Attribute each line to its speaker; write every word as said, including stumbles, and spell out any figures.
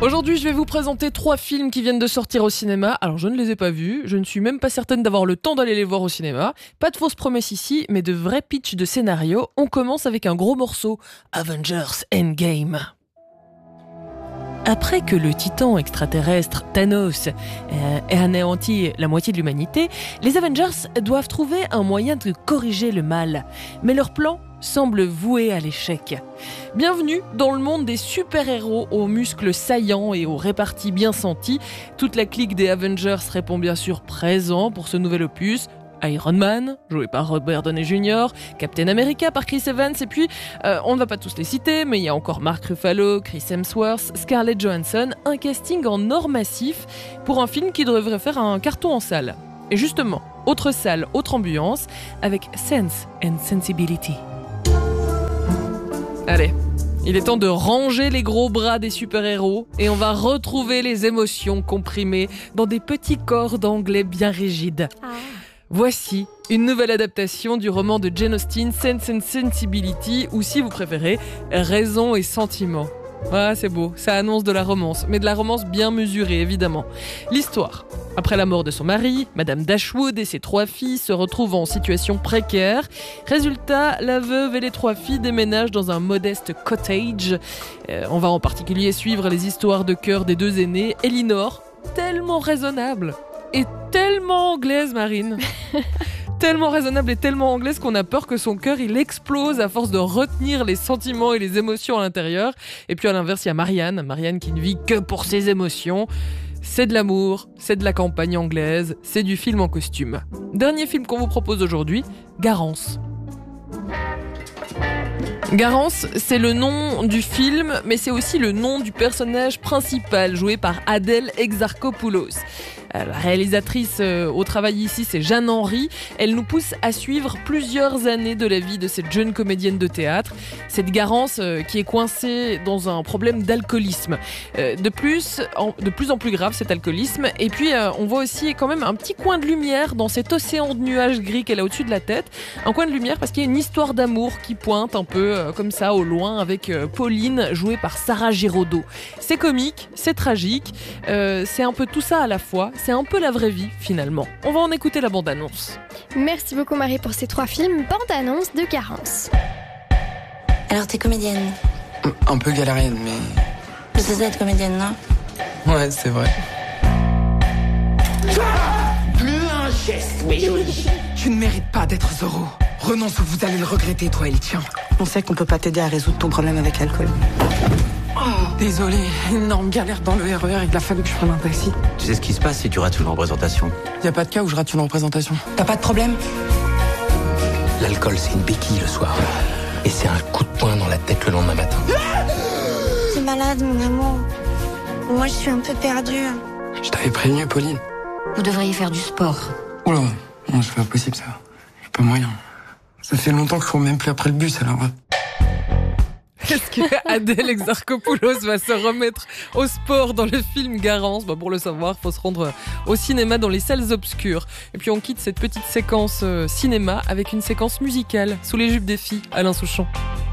Speaker 1: Aujourd'hui, je vais vous présenter trois films qui viennent de sortir au cinéma. Alors, je ne les ai pas vus, je ne suis même pas certaine d'avoir le temps d'aller les voir au cinéma. Pas de fausses promesses ici, mais de vrais pitchs de scénario. On commence avec un gros morceau, Avengers Endgame. Après que le titan extraterrestre Thanos euh, ait anéanti la moitié de l'humanité, les Avengers doivent trouver un moyen de corriger le mal. Mais leur plan semble voué à l'échec. Bienvenue dans le monde des super-héros aux muscles saillants et aux réparties bien senties. Toute la clique des Avengers répond bien sûr présent pour ce nouvel opus. Iron Man, joué par Robert Downey junior, Captain America par Chris Evans, et puis euh, on ne va pas tous les citer, mais il y a encore Mark Ruffalo, Chris Hemsworth, Scarlett Johansson, un casting en or massif pour un film qui devrait faire un carton en salle. Et justement, autre salle, autre ambiance, avec Sense and Sensibility. Allez, il est temps de ranger les gros bras des super-héros et on va retrouver les émotions comprimées dans des petits corps d'anglais bien rigides. Ah. Voici une nouvelle adaptation du roman de Jane Austen, Sense and Sensibility, ou si vous préférez, Raison et Sentiment. Ah, c'est beau, ça annonce de la romance, mais de la romance bien mesurée, évidemment. L'histoire. Après la mort de son mari, Madame Dashwood et ses trois filles se retrouvent en situation précaire. Résultat, la veuve et les trois filles déménagent dans un modeste cottage. Euh, on va en particulier suivre les histoires de cœur des deux aînés. Elinor, tellement raisonnable et tellement anglaise, Marine. Tellement raisonnable et tellement anglaise qu'on a peur que son cœur il explose à force de retenir les sentiments et les émotions à l'intérieur. Et puis à l'inverse, il y a Marianne, Marianne qui ne vit que pour ses émotions. C'est de l'amour, c'est de la campagne anglaise, c'est du film en costume. Dernier film qu'on vous propose aujourd'hui, Garance. Garance, c'est le nom du film, mais c'est aussi le nom du personnage principal, joué par Adèle Exarchopoulos. La réalisatrice euh, au travail ici, c'est Jeanne Henry. Elle nous pousse à suivre plusieurs années de la vie de cette jeune comédienne de théâtre. Cette Garance euh, qui est coincée dans un problème d'alcoolisme. Euh, de plus, en, de plus en plus grave cet alcoolisme. Et puis euh, on voit aussi quand même un petit coin de lumière dans cet océan de nuages gris qu'elle a au-dessus de la tête. Un coin de lumière parce qu'il y a une histoire d'amour qui pointe un peu euh, comme ça au loin avec euh, Pauline, jouée par Sarah Giraudot. C'est comique, c'est tragique, euh, c'est un peu tout ça à la fois. C'est un peu la vraie vie, finalement. On va en écouter la bande-annonce.
Speaker 2: Merci beaucoup, Marie, pour ces trois films. Bande-annonce de Garance.
Speaker 3: Alors, t'es comédienne?
Speaker 4: Un peu galérienne, mais...
Speaker 3: Tu sais être comédienne, non?
Speaker 4: Ouais, c'est vrai.
Speaker 5: Plus un geste, mais joli.
Speaker 6: Tu ne mérites pas d'être Zorro. Renonce ou vous allez le regretter, toi et le tien.
Speaker 7: On sait qu'on peut pas t'aider à résoudre ton problème avec l'alcool.
Speaker 6: Oh, désolé, énorme galère dans le R E R, il a fallu que je prenne un taxi.
Speaker 5: Tu sais ce qui se passe si tu rates une représentation?
Speaker 4: Y a pas de cas où je rate une représentation.
Speaker 6: T'as pas de problème?
Speaker 5: L'alcool, c'est une béquille le soir. Et c'est un coup de poing dans la tête le lendemain matin.
Speaker 3: T'es malade, mon amour. Moi, je suis un peu perdue.
Speaker 4: Je t'avais prévenu, Pauline.
Speaker 3: Vous devriez faire du sport.
Speaker 4: Oula, non, c'est pas possible ça. Y'a pas moyen. Ça fait longtemps que je cours même plus après le bus, alors...
Speaker 1: Est-ce que Adèle Exarchopoulos va se remettre au sport dans le film Garance? Bah pour le savoir, il faut se rendre au cinéma dans les salles obscures. Et puis on quitte cette petite séquence euh, cinéma avec une séquence musicale sous les jupes des filles, Alain Souchon.